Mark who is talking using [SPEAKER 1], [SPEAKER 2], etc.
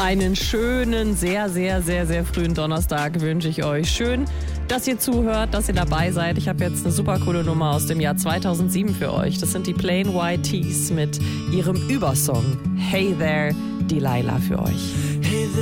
[SPEAKER 1] Einen schönen, sehr, sehr, sehr, sehr frühen Donnerstag wünsche ich euch. Schön, dass ihr zuhört, dass ihr dabei seid. Ich habe jetzt eine super coole Nummer aus dem Jahr 2007 für euch. Das sind die Plain White T's mit ihrem Übersong Hey There, Delilah für euch.
[SPEAKER 2] Hey there.